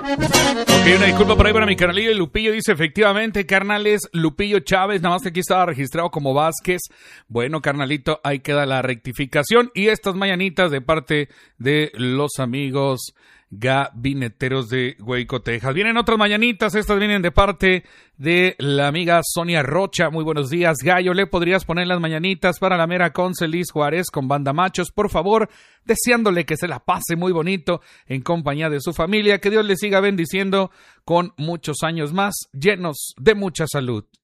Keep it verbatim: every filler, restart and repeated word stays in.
Ok, una disculpa por ahí para mi carnalillo Lupillo. Dice, efectivamente, carnales, Lupillo Chávez, nada más que aquí estaba registrado como Vázquez. Bueno, carnalito, ahí queda la rectificación. Y estas mañanitas de parte de los amigos gabineteros de Waco, Texas. Vienen otras mañanitas, estas vienen de parte de la amiga Sonia Rocha. Muy buenos días, Gallo. ¿Le podrías poner las mañanitas para la mera Concelis Juárez con Banda Machos, por favor? Deseándole que se la pase muy bonito en compañía de su familia. Que Dios le siga bendiciendo con muchos años más, llenos de mucha salud.